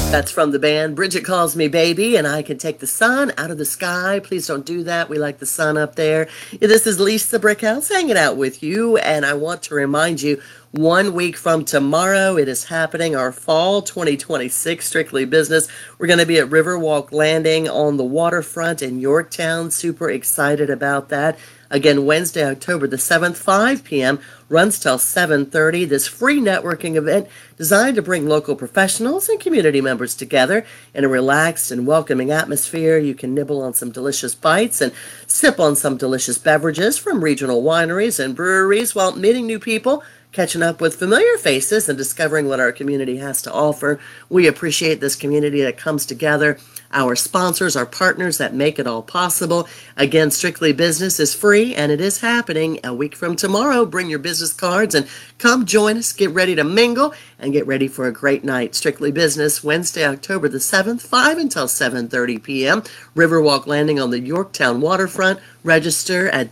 That's from the band Bridget Calls Me Baby, and I Can Take the Sun Out of the Sky. Please don't do that. We like the sun up there. This is Lisa Brickhouse hanging out with you, and I want to remind you, 1 week from tomorrow, it is happening, our fall 2026 Strictly Business. We're going to be at Riverwalk Landing on the waterfront in Yorktown. Super excited about that. Again, Wednesday, October the 7th, 5 p.m., runs till 7:30. This free networking event designed to bring local professionals and community members together in a relaxed and welcoming atmosphere. You can nibble on some delicious bites and sip on some delicious beverages from regional wineries and breweries while meeting new people, catching up with familiar faces, and discovering what our community has to offer. We appreciate this community that comes together, our sponsors, our partners that make it all possible. Again, Strictly Business is free, and it is happening a week from tomorrow. Bring your business cards and come join us. Get ready to mingle and get ready for a great night. Strictly Business, Wednesday, October the 7th, 5 until 7:30 p.m. Riverwalk Landing on the Yorktown waterfront. Register at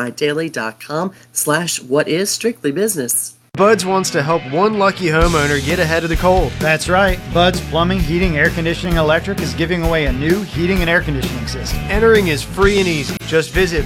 widaily.com/whatisstrictlybusiness. Buds wants to help one lucky homeowner get ahead of the cold. That's right. Buds Plumbing, Heating, Air Conditioning, Electric is giving away a new heating and air conditioning system. Entering is free and easy. Just visit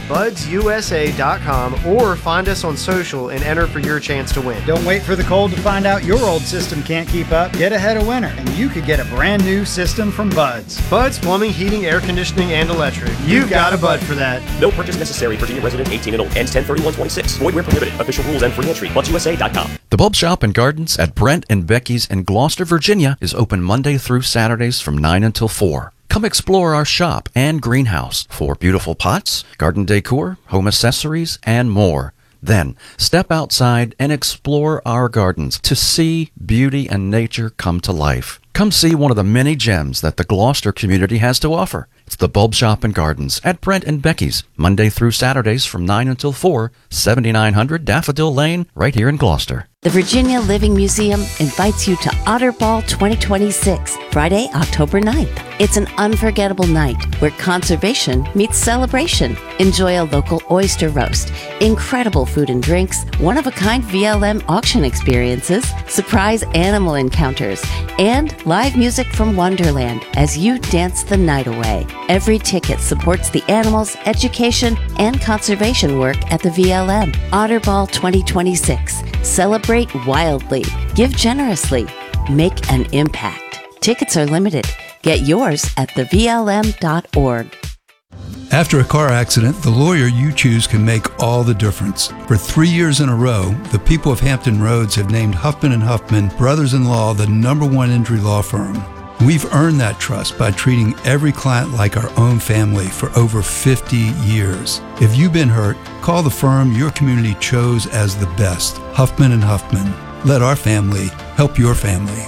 budsusa.com or find us on social and enter for your chance to win. Don't wait for the cold to find out your old system can't keep up. Get ahead of winter, and you could get a brand new system from Buds. Buds Plumbing, Heating, Air Conditioning, and Electric. You've got a Bud for that. No purchase necessary. Virginia resident 18 and old. Ends 10/31/26. Void where prohibited. Official rules and free entry. BudsUSA.com. The Bulb Shop and Gardens at Brent and Becky's in Gloucester, Virginia is open Monday through Saturdays from 9 until 4. Come explore our shop and greenhouse for beautiful pots, garden decor, home accessories, and more. Then, step outside and explore our gardens to see beauty and nature come to life. Come see one of the many gems that the Gloucester community has to offer. It's the Bulb Shop and Gardens at Brent and Becky's, Monday through Saturdays from 9 until 4, 7900 Daffodil Lane, right here in Gloucester. The Virginia Living Museum invites you to Otter Ball 2026, Friday, October 9th. It's an unforgettable night where conservation meets celebration. Enjoy a local oyster roast, incredible food and drinks, one-of-a-kind VLM auction experiences, surprise animal encounters, and live music from Wonderland as you dance the night away. Every ticket supports the animals, education, and conservation work at the VLM. Otter Ball 2026. Celebrate wildly. Give generously. Make an impact. Tickets are limited. Get yours at thevlm.org. After a car accident, the lawyer you choose can make all the difference. For 3 years in a row, the people of Hampton Roads have named Huffman & Huffman Brothers-in-Law the #1 injury law firm. We've earned that trust by treating every client like our own family for over 50 years. If you've been hurt, call the firm your community chose as the best, Huffman & Huffman. Let our family help your family.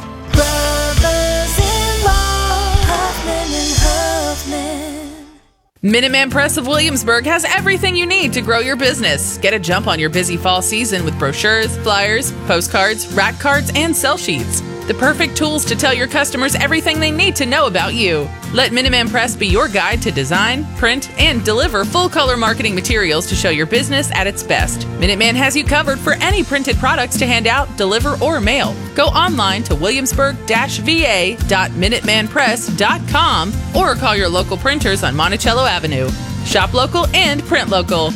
Minuteman Press of Williamsburg has everything you need to grow your business. Get a jump on your busy fall season with brochures, flyers, postcards, rack cards, and sell sheets. The perfect tools to tell your customers everything they need to know about you. Let Minuteman Press be your guide to design, print, and deliver full-color marketing materials to show your business at its best. Minuteman has you covered for any printed products to hand out, deliver, or mail. Go online to williamsburg-va.minutemanpress.com or call your local printers on Monticello Avenue. Shop local and print local.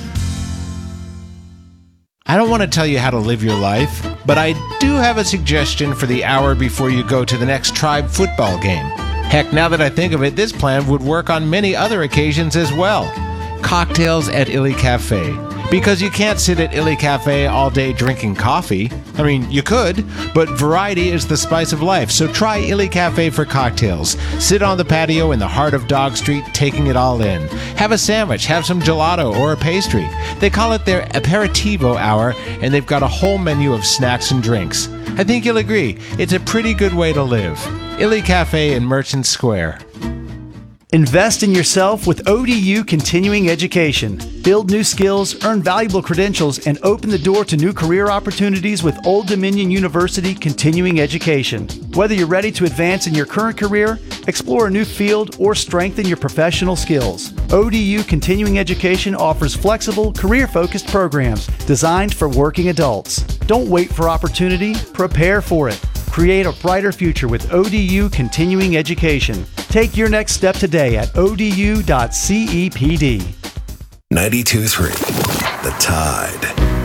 I don't want to tell you how to live your life, but I do have a suggestion for the hour before you go to the next Tribe football game. Heck, now that I think of it, this plan would work on many other occasions as well. Cocktails at Illy Cafe. Because you can't sit at Illy Cafe all day drinking coffee. I mean, you could, but variety is the spice of life, so try Illy Cafe for cocktails. Sit on the patio in the heart of Dog Street, taking it all in. Have a sandwich, have some gelato or a pastry. They call it their aperitivo hour, and they've got a whole menu of snacks and drinks. I think you'll agree, it's a pretty good way to live. Illy Cafe in Merchant Square. Invest in yourself with ODU Continuing Education. Build new skills, earn valuable credentials, and open the door to new career opportunities with Old Dominion University Continuing Education. Whether you're ready to advance in your current career, explore a new field, or strengthen your professional skills, ODU Continuing Education offers flexible, career-focused programs designed for working adults. Don't wait for opportunity, prepare for it. Create a brighter future with ODU Continuing Education. Take your next step today at odu.cepd. 92.3 The Tide.